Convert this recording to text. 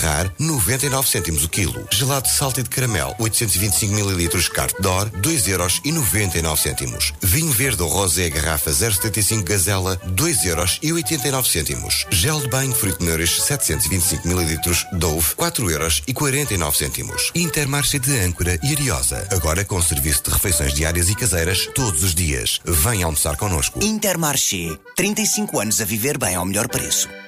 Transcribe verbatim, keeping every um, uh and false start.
Ferrar, noventa e nove cêntimos o quilo. Gelado de salta e de caramelo, oitocentos e vinte e cinco mililitros Carte d'Or, dois euros e noventa e nove cêntimos. Vinho verde ou rosé garrafa zero vírgula setenta e cinco Gazela, dois euros e oitenta e nove cêntimos. Gel de banho Fruit Nourish, setecentos e vinte e cinco mililitros Dove, quatro euros e quarenta e nove cêntimos. Intermarché de Âncora e Ariosa, agora com serviço de refeições diárias e caseiras todos os dias. Venha almoçar connosco. Intermarché, trinta e cinco anos a viver bem ao melhor preço.